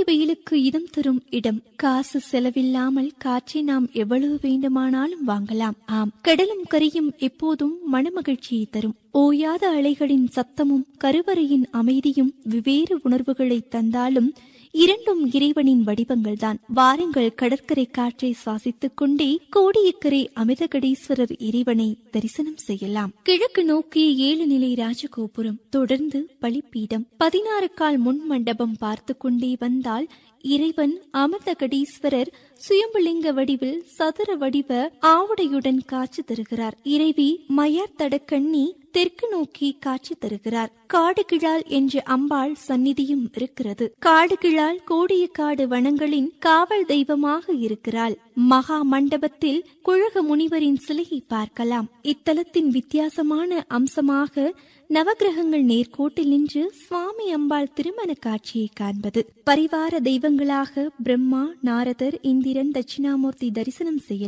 வெயிலுக்கு இதம் தரும் இடம். காசு செலவில்லாமல் காற்றை நாம் எவ்வளவு வேண்டுமானாலும் வாங்கலாம். ஆம், கடலும் கரையும் எப்போதும் மனமகிழ்ச்சியை தரும். ஓயாத அலைகளின் சத்தமும் கருவறையின் அமைதியும் வெவ்வேறு உணர்வுகளை தந்தாலும் இரண்டும் இறைவனின் வடிவங்கள்தான். வாருங்கள், கடற்கரை காற்றை சுவாசித்துக் கொண்டே கோடியக்கரை அமிர்தகடீஸ்வரர் இறைவனை தரிசனம் செய்யலாம். கிழக்கு நோக்கிய 7 நிலை ராஜகோபுரம், தொடர்ந்து பலிப்பீடம், 16 கால் முன் மண்டபம் பார்த்து கொண்டே வந்தால் இறைவன் அமிர்தகடீஸ்வரர் சுயம்புலிங்க வடிவில் சதுர வடிவ ஆவுடையுடன் காட்சி தருகிறார். இறைவி மயார் தடக்கண்ணி தெற்கு நோக்கி காட்சி தருகிறார். காடுகிழால் என்ற அம்பாள் சந்நிதியும் இருக்கிறது. காடுகிழால் கோடியக்காடு வனங்களின் காவல் தெய்வமாக இருக்கிறாள். மகா மண்டபத்தில் குழக முனிவரின் சிலையை பார்க்கலாம். இத்தலத்தின் வித்தியாசமான அம்சமாக நவகிரகங்கள் நேர்கோட்டில் நின்று சுவாமி அம்பாள் திருமண காட்சியை காண்பது. பரிவார தெய்வங்களாக பிரம்மா, நாரதர், இந்திரன், தட்சிணாமூர்த்தி தரிசனம் செய்யலாம்.